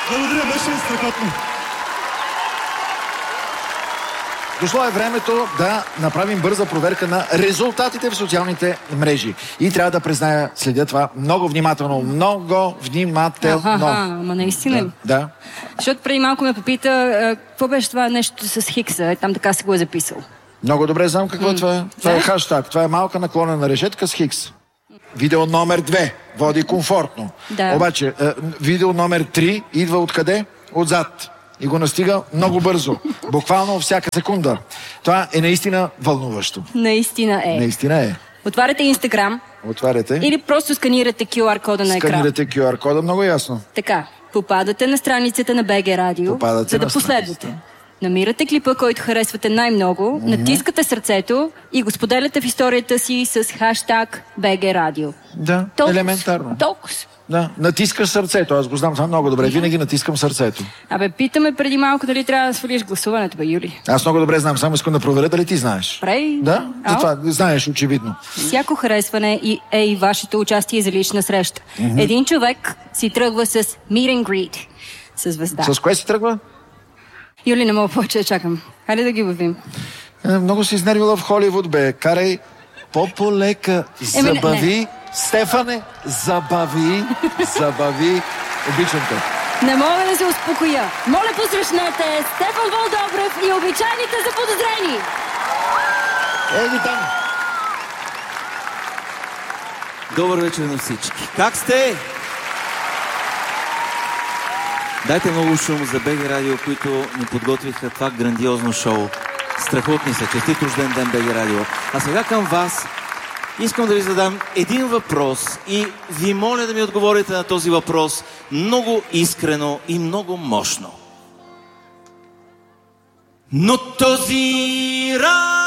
Благодаря, беше страхотно. Дошло е времето да направим бърза проверка на резултатите в социалните мрежи. И трябва да призная, следя това много внимателно. Много внимателно. Ама наистина ли? Да. Защото преди малко ме попита, какво беше това нещо с Хикса? Там така се го е записал. Много добре знам какво е това. Това е хаштаг. Това е малка наклонена решетка с Хикс. Видео номер 2 води комфортно. Да. Обаче, видео номер 3 идва откъде? Отзад. И го настига много бързо. Буквално всяка секунда. Това е наистина вълнуващо. Наистина е. Наистина е. Отваряте Инстаграм. Отваряте. Или просто сканирате QR кода на екран. Сканирате QR кода, много ясно. Така, попадате на страницата на БГ Радио, за да последвате. Намирате клипа, който харесвате най-много, натискате сърцето и го споделяте в историята си с хаштаг БГ Радио. Да, елементарно. Толкова. Да, натискаш сърцето. Аз го знам това много добре. Винаги натискам сърцето. Питаме преди малко дали трябва да свалиш гласуването, Юли. Аз много добре знам. Само искам да проверя дали ти знаеш. Прей. Да? Това знаеш, очевидно. Всяко харесване е и вашето участие за лична среща. Един човек си тръгва с meet and greet с звезда. С кое си тръгва? Юли, не мога повече да чакам. Хайде да ги бавим. Много си изнервила в Холивуд, бе. Карай по-полека. Забави. Стефане, забави. Обичам те. Не мога да се успокоя. Моля, посрещнете Стефан Волдобрев и обичайните заподозрени. Ей ги там. Добър вечер на всички. Как сте? Дайте много шум за БГ Радио, които ни подготвиха това грандиозно шоу. Страхотни са. Честит рожден ден, БГ Радио. А сега към вас искам да ви задам един въпрос и ви моля да ми отговорите на този въпрос много искрено и много мощно. Но този